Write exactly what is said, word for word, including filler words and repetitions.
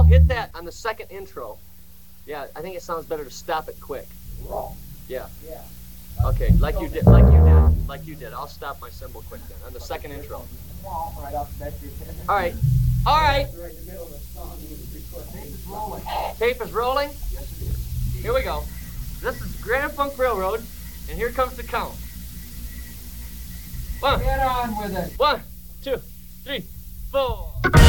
hit that on the second intro. Yeah, I think it sounds better to stop it quick. Yeah. Yeah. Okay, like you did, like you did, like you did. I'll stop my cymbal quick then on the second intro. Right off the bat. All right, all right. Right in the middle of the song. Tape is rolling. Tape is rolling. Yes, it is. Here we go. This is Grand Funk Railroad, and here comes the count. One, Get on with it. one, two, three, four.